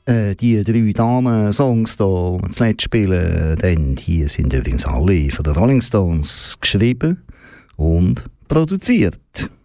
Die 3 Damen-Songs hier, die wir zuletzt spielen, denn die sind übrigens alle von den Rolling Stones geschrieben und produziert.